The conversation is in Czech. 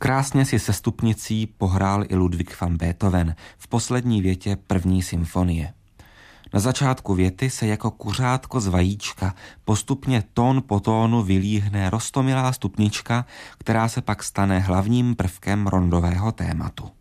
Krásně si se stupnicí pohrál i Ludwig van Beethoven v poslední větě první symfonie. Na začátku věty se jako kuřátko z vajíčka postupně tón po tónu vylíhne roztomilá stupnička, která se pak stane hlavním prvkem rondového tématu.